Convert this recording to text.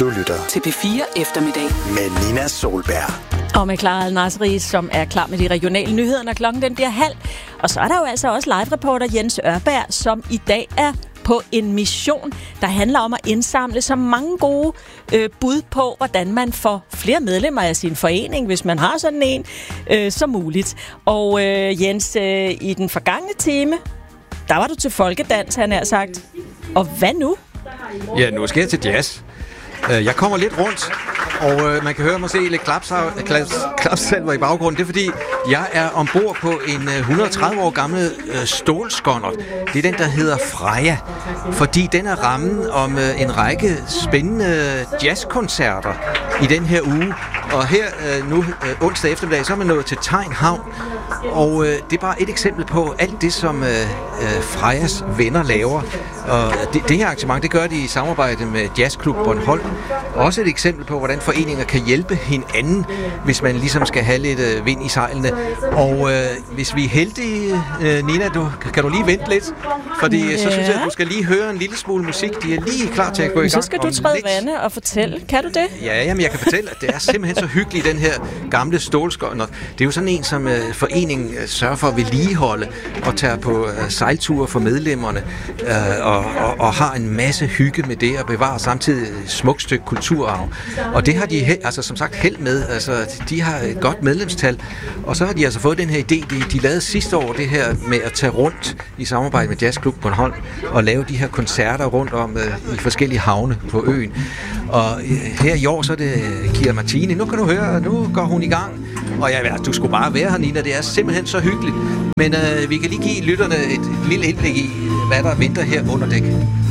Du lytter til P4 Eftermiddag med Nina Solberg. Og med Clara Al-Nasri, som er klar med de regionale nyheder, når klokken den bliver 12:30. Og så er der jo altså også live-reporter Jens Ørberg, som i dag er på en mission, der handler om at indsamle så mange gode bud på, hvordan man får flere medlemmer af sin forening, hvis man har sådan en, som muligt. Og Jens, i den forgangne time, der var du til folkedans, han har sagt. Og hvad nu? Ja, nu skal jeg til jazz. Jeg kommer lidt rundt, og man kan høre mig se lidt klapsalver i baggrunden. Det er fordi, jeg er ombord på en 130 år gammel stålskonnert. Det er den, der hedder Freja, fordi den er rammen om en række spændende jazzkoncerter i den her uge. Og her nu onsdag eftermiddag, så er man nået til Tegn Havn. Og det er bare et eksempel på alt det, som Frejas venner laver. Og det her arrangement, det gør de i samarbejde med Jazzklub Bornholm. Også et eksempel på, hvordan foreninger kan hjælpe hinanden, hvis man ligesom skal have lidt vind i sejlene. Og hvis vi er heldige, Nina, kan du lige vente lidt? Fordi så synes jeg, at du skal lige høre en lille smule musik. De er lige klar til at gå i gang. Så skal du træde vande og fortælle. Kan du det? Ja, jamen jeg kan fortælle, at det er simpelthen så hyggeligt, den her gamle stålskonnert. Det er jo sådan en, som foreningen sørger for at vedligeholde og tager på sejlture for medlemmerne og har en masse hygge med det og bevarer samtidig et smukt stykke kulturarv. Og det har de som sagt held med. Altså, de har et godt medlemstal, og så har de altså fået den her idé. De lavede sidste år det her med at tage rundt i samarbejde med Jazzklub Bornholm og lave de her koncerter rundt om i forskellige havne på øen. Og her i år, så er det Kira Martini. Nu kan du høre, nu går hun i gang. Og ja, du skulle bare være her, Nina. Det er simpelthen så hyggeligt. Men vi kan lige give lytterne et lille indblik i, hvad der venter her under dæk.